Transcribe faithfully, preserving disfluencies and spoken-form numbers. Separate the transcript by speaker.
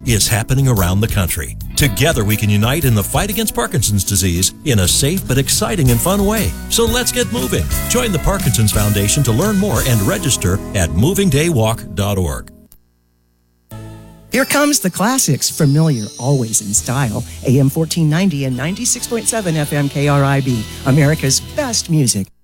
Speaker 1: is happening around the country. Together we can unite in the fight against Parkinson's disease in a safe but exciting and fun way. So let's get moving. Join the Parkinson's Foundation to learn more and register at moving day walk dot org.
Speaker 2: Here comes the classics, familiar, always in style. A M fourteen ninety and ninety-six point seven F M K R I B, America's best music.